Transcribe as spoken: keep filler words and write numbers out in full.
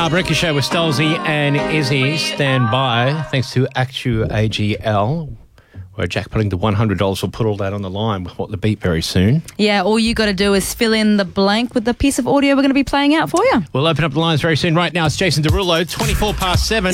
Rob Ricky Show with Stolzy and Izzy. Stand by. Thanks to Actu A G L, where Jack putting the one hundred dollars will put all that on the line with What the Beat very soon. Yeah, all you got to do is fill in the blank with the piece of audio we're going to be playing out for you. We'll open up the lines very soon. Right now, it's Jason Derulo, twenty-four past seven.